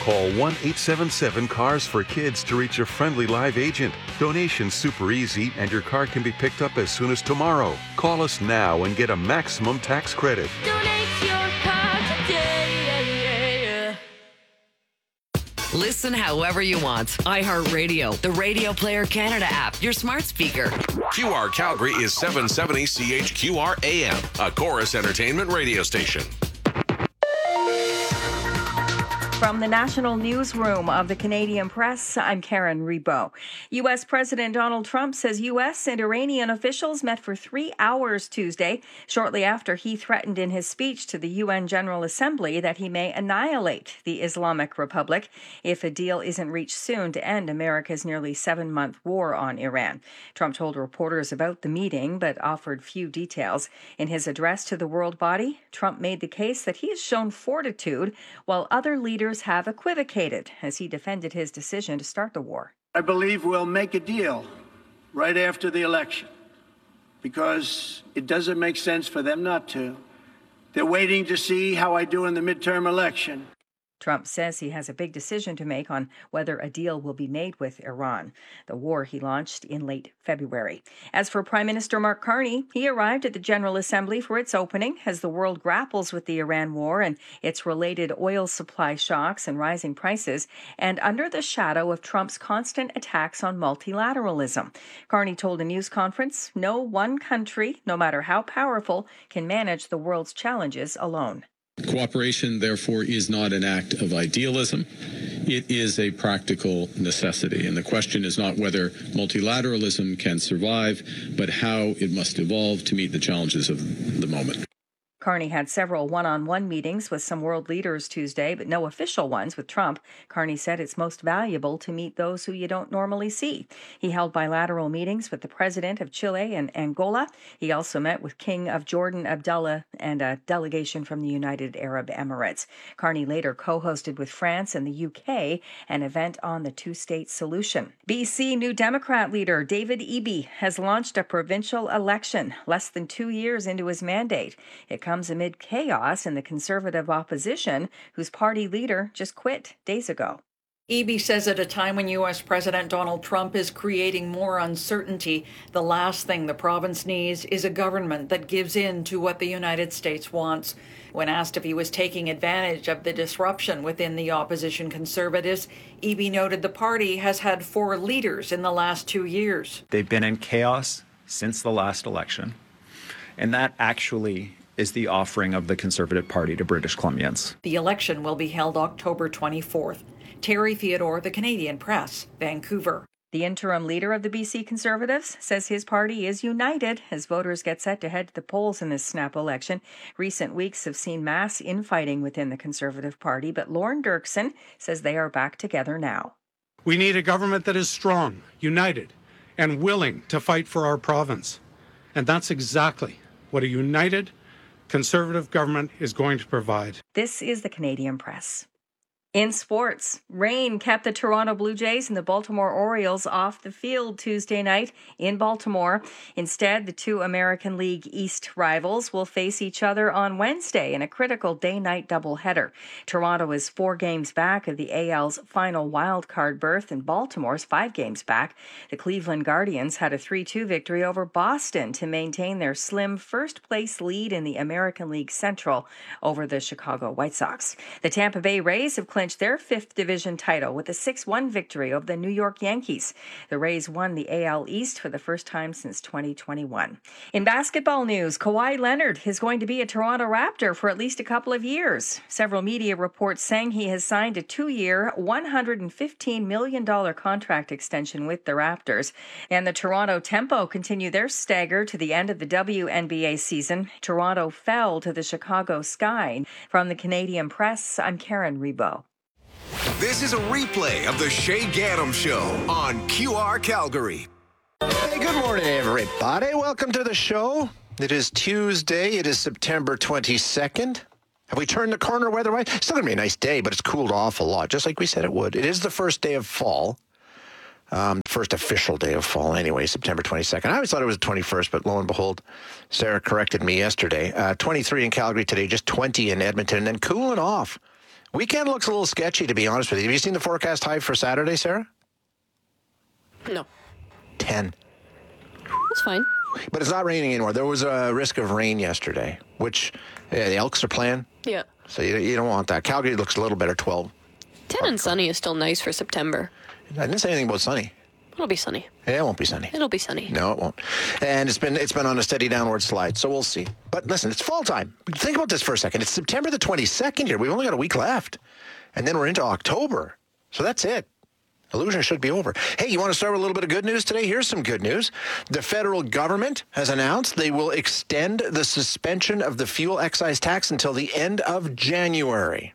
Call 1-877-CARS-FOR-KIDS to reach a friendly live agent. Donation's super easy, and your car can be picked up as soon as tomorrow. Call us now and get a maximum tax credit. Donate your car today. Listen however you want. iHeartRadio, the Radio Player Canada app, your smart speaker. QR Calgary is 770 CHQR AM, a Chorus Entertainment radio station. From the National Newsroom of the Canadian Press, I'm Karen Rebo. U.S. President Donald Trump says U.S. and Iranian officials met for 3 hours Tuesday, shortly after he threatened in his speech to the UN General Assembly that he may annihilate the Islamic Republic if a deal isn't reached soon to end America's nearly 7-month war on Iran. Trump told reporters about the meeting, but offered few details. In his address to the world body, Trump made the case that he has shown fortitude while other leaders have equivocated as he defended his decision to start the war. I believe we'll make a deal right after the election because it doesn't make sense for them not to. They're waiting to see how I do in the midterm election. Trump says he has a big decision to make on whether a deal will be made with Iran, the war he launched in late February. As for Prime Minister Mark Carney, he arrived at the General Assembly for its opening as the world grapples with the Iran war and its related oil supply shocks and rising prices, and under the shadow of Trump's constant attacks on multilateralism. Carney told a news conference, no one country, no matter how powerful, can manage the world's challenges alone. Cooperation, therefore, is not an act of idealism. It is a practical necessity. And the question is not whether multilateralism can survive, but how it must evolve to meet the challenges of the moment. Carney had several one-on-one meetings with some world leaders Tuesday, but no official ones with Trump. Carney said it's most valuable to meet those who you don't normally see. He held bilateral meetings with the president of Chile and Angola. He also met with King of Jordan Abdullah and a delegation from the United Arab Emirates. Carney later co-hosted with France and the UK an event on the two-state solution. BC New Democrat leader David Eby has launched a provincial election less than 2 years into his mandate. It comes amid chaos in the Conservative opposition, whose party leader just quit days ago. Eby says at a time when U.S. President Donald Trump is creating more uncertainty, the last thing the province needs is a government that gives in to what the United States wants. When asked if he was taking advantage of the disruption within the opposition Conservatives, Eby noted the party has had 4 leaders in the last 2 years. They've been in chaos since the last election, and that actually is the offering of the Conservative Party to British Columbians. The election will be held October 24th. Terry Theodore, The Canadian Press, Vancouver. The interim leader of the BC Conservatives says his party is united as voters get set to head to the polls in this snap election. Recent weeks have seen mass infighting within the Conservative Party, but Lorne Dirksen says they are back together now. We need a government that is strong, united, and willing to fight for our province. And that's exactly what a united Conservative government is going to provide. This is the Canadian Press. In sports, rain kept the Toronto Blue Jays and the Baltimore Orioles off the field Tuesday night in Baltimore. Instead, the 2 American League East rivals will face each other on Wednesday in a critical day-night doubleheader. Toronto is 4 games back of the AL's final wildcard berth and Baltimore's 5 games back. The Cleveland Guardians had a 3-2 victory over Boston to maintain their slim first-place lead in the American League Central over the Chicago White Sox. The Tampa Bay Rays have clinched their 5th division title with a 6-1 victory over the New York Yankees. The Rays won the AL East for the first time since 2021. In basketball news, Kawhi Leonard is going to be a Toronto Raptor for at least a couple of years. Several media reports saying he has signed a 2-year, $115 million contract extension with the Raptors. And the Toronto Tempo continue their stagger to the end of the WNBA season. Toronto fell to the Chicago Sky. From the Canadian Press, I'm Karen Rebo. This is a replay of the Shay Gaddam Show on QR Calgary. Hey, good morning, everybody. Welcome to the show. It is Tuesday. It is September 22nd. Have we turned the corner weather-wise? It's still going to be a nice day, but it's cooled off a lot, just like we said it would. It is the first day of fall. First official day of fall, anyway, September 22nd. I always thought it was the 21st, but lo and behold, Sarah corrected me yesterday. 23 in Calgary today, just 20 in Edmonton, and then cooling off. Weekend looks a little sketchy, to be honest with you. Have you seen the forecast high for Saturday, Sarah? No. 10. That's fine. But it's not raining anymore. There was a risk of rain yesterday, which the Elks are playing. Yeah. So you don't want that. Calgary looks a little better, 12. 10 and sunny is still nice for September. I didn't say anything about sunny. It'll be sunny. It won't be sunny. It'll be sunny. No, it won't. And it's been on a steady downward slide, so we'll see. But listen, it's fall time. Think about this for a second. It's September the 22nd here. We've only got a week left. And then we're into October. So that's it. Illusion should be over. Hey, you want to start with a little bit of good news today? Here's some good news. The federal government has announced they will extend the suspension of the fuel excise tax until the end of January.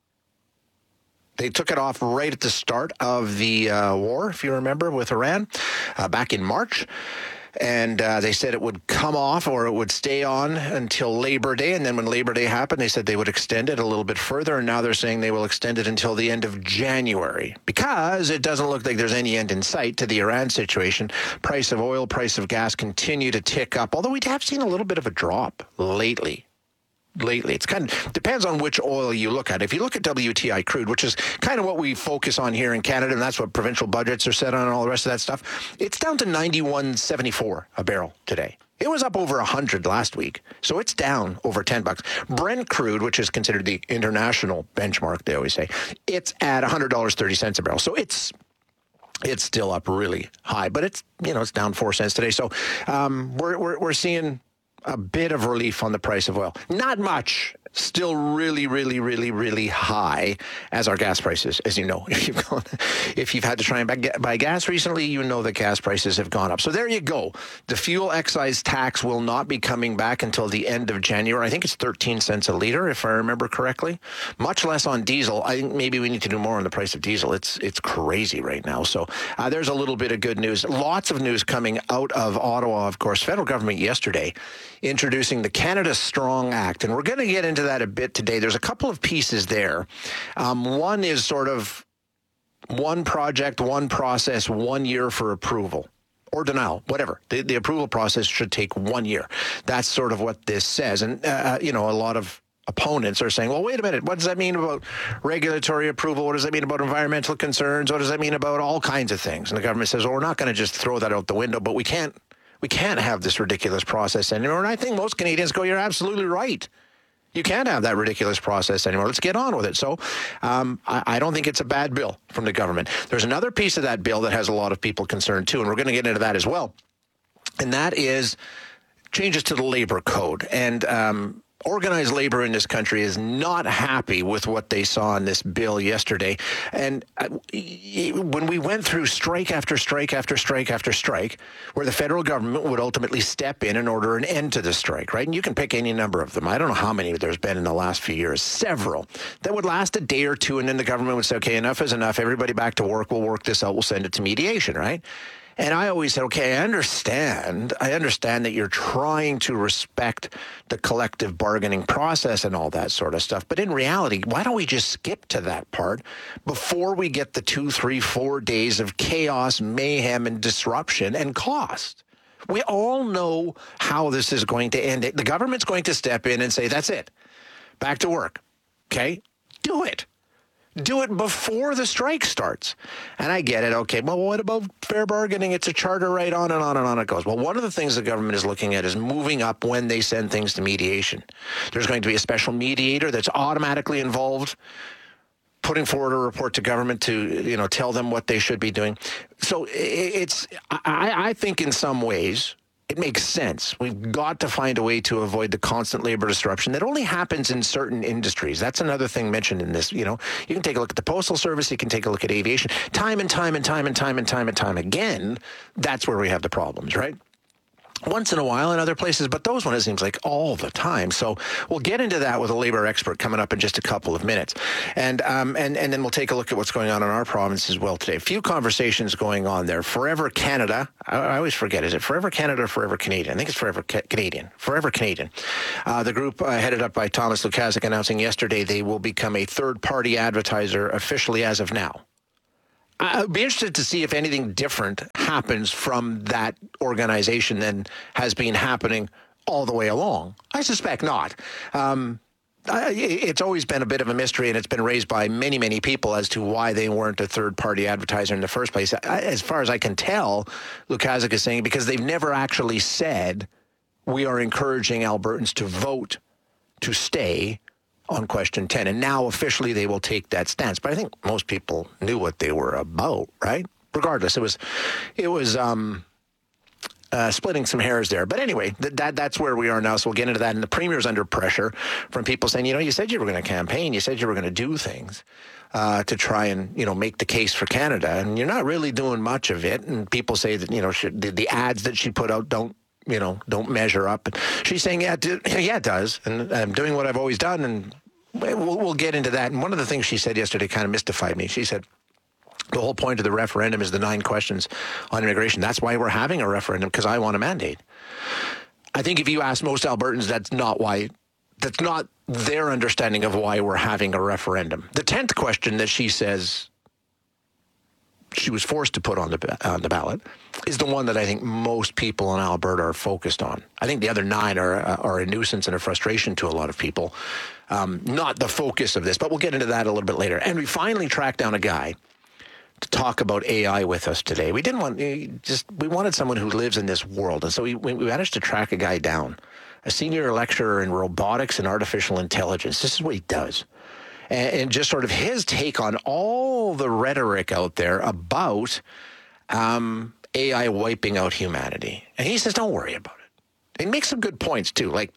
They took it off right at the start of the war, if you remember, with Iran, back in March. And they said it would come off or it would stay on until Labor Day. And then when Labor Day happened, they said they would extend it a little bit further. And now they're saying they will extend it until the end of January because it doesn't look like there's any end in sight to the Iran situation. Price of oil, price of gas continue to tick up, although we have seen a little bit of a drop lately. It's kind of depends on which oil you look at. If you look at WTI crude, which is kind of what we focus on here in Canada, and that's what provincial budgets are set on and all the rest of that stuff, it's down to 91.74 a barrel today. It was up over 100 last week, so it's down over $10. Brent crude, which is considered the international benchmark, they always say, it's at $100.30 a barrel. So it's still up really high, but it's down 4 cents today. So we're seeing a bit of relief on the price of oil. Not much. Still really, really, really, really high as our gas prices, as you know. If you've had to try and buy gas recently, you know that gas prices have gone up. So there you go. The fuel excise tax will not be coming back until the end of January. I think it's 13 cents a liter, if I remember correctly. Much less on diesel. I think maybe we need to do more on the price of diesel. It's crazy right now. So there's a little bit of good news. Lots of news coming out of Ottawa, of course. Federal government yesterday introducing the Canada Strong Act. And we're going to get into that a bit today. There's a couple of pieces there. One is sort of one project, one process, 1 year for approval or denial, whatever. The approval process should take 1 year. That's sort of what this says. And, a lot of opponents are saying, well, wait a minute, what does that mean about regulatory approval? What does that mean about environmental concerns? What does that mean about all kinds of things? And the government says, well, we're not going to just throw that out the window, but we can't have this ridiculous process anymore. And I think most Canadians go, you're absolutely right. You can't have that ridiculous process anymore. Let's get on with it. So I don't think it's a bad bill from the government. There's another piece of that bill that has a lot of people concerned too, and we're going to get into that as well. And that is changes to the labor code. And organized labor in this country is not happy with what they saw in this bill yesterday. And when we went through strike after strike after strike after strike, where the federal government would ultimately step in and order an end to the strike, right? And you can pick any number of them. I don't know how many there's been in the last few years, several, that would last a day or two, and then the government would say, okay, enough is enough. Everybody back to work. We'll work this out. We'll send it to mediation, right? And I always said, okay, I understand that you're trying to respect the collective bargaining process and all that sort of stuff. But in reality, why don't we just skip to that part before we get the 2, 3, 4 days of chaos, mayhem, and disruption and cost? We all know how this is going to end. The government's going to step in and say, that's it. Back to work. Okay? Do it. Do it before the strike starts. And I get it. Okay, well, what about fair bargaining? It's a charter right, on and on and on it goes. Well, one of the things the government is looking at is moving up when they send things to mediation. There's going to be a special mediator that's automatically involved, putting forward a report to government to, tell them what they should be doing. So I think in some ways, it makes sense. We've got to find a way to avoid the constant labor disruption that only happens in certain industries. That's another thing mentioned in this. You can take a look at the Postal Service. You can take a look at aviation. Time and time again, that's where we have the problems, right? Once in a while in other places, but those ones, it seems like all the time. So we'll get into that with a labor expert coming up in just a couple of minutes. And then we'll take a look at what's going on in our province as well today. A few conversations going on there. Forever Canada. I always forget. Is it Forever Canada or Forever Canadian? I think it's Forever Canadian. Forever Canadian. The group headed up by Thomas Lukaszuk announcing yesterday they will become a third-party advertiser officially as of now. I'd be interested to see if anything different happens from that organization than has been happening all the way along. I suspect not. it's always been a bit of a mystery, and it's been raised by many, many people as to why they weren't a third-party advertiser in the first place. As far as I can tell, Lukaszuk is saying because they've never actually said we are encouraging Albertans to vote to stay on question 10. And now officially they will take that stance. But I think most people knew what they were about, right? Regardless, it was splitting some hairs there. But anyway, that's where we are now. So we'll get into that. And the Premier's under pressure from people saying, you said you were going to campaign. You said you were going to do things to try and, make the case for Canada. And you're not really doing much of it. And people say that, the ads that she put out don't measure up. And she's saying, yeah, it does. And I'm doing what I've always done. And we'll get into that. And one of the things she said yesterday kind of mystified me. She said, the whole point of the referendum is the 9 questions on immigration. That's why we're having a referendum, because I want a mandate. I think if you ask most Albertans, that's not their understanding of why we're having a referendum. The 10th question that she says she was forced to put on the ballot is the one that I think most people in Alberta are focused on. I think the other 9 are a nuisance and a frustration to a lot of people. Not the focus of this, but we'll get into that a little bit later. And we finally tracked down a guy to talk about AI with us today. We wanted someone who lives in this world. And so we managed to track a guy down, a senior lecturer in robotics and artificial intelligence. This is what he does. And just sort of his take on all the rhetoric out there about AI wiping out humanity. And he says, don't worry about it. He makes some good points, too. Like,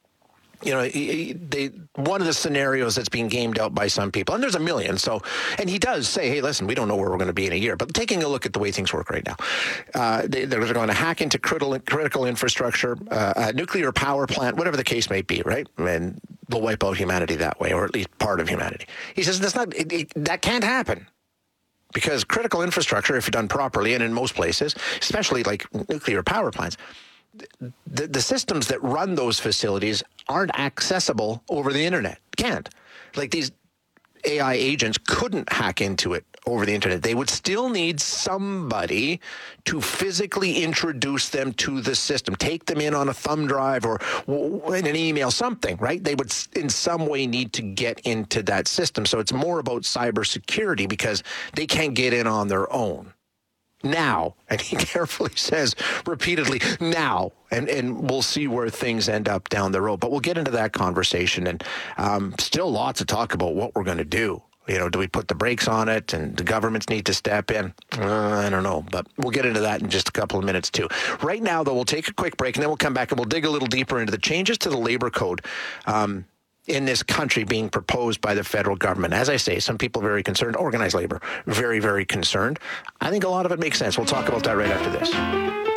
one of the scenarios that's being gamed out by some people, and there's a million. So, and he does say, hey, listen, we don't know where we're going to be in a year. But taking a look at the way things work right now, they're going to hack into critical infrastructure, a nuclear power plant, whatever the case may be, right? And they'll wipe out humanity that way, or at least part of humanity. He says that can't happen. Because critical infrastructure, if done properly, and in most places, especially like nuclear power plants, the systems that run those facilities aren't accessible over the internet. Can't. Like these AI agents couldn't hack into it over the internet. They would still need somebody to physically introduce them to the system, take them in on a thumb drive or in an email, something, right? They would in some way need to get into that system. So it's more about cybersecurity because they can't get in on their own. Now, and he carefully says repeatedly, now, and we'll see where things end up down the road. But we'll get into that conversation, and still lots to talk about what we're going to do. Do we put the brakes on it, and the governments need to step in? I don't know, but we'll get into that in just a couple of minutes, too. Right now, though, we'll take a quick break, and then we'll come back, and we'll dig a little deeper into the changes to the labor code in this country being proposed by the federal government. As I say, some people very concerned. Organized labor, very, very concerned. I think a lot of it makes sense. We'll talk about that right after this.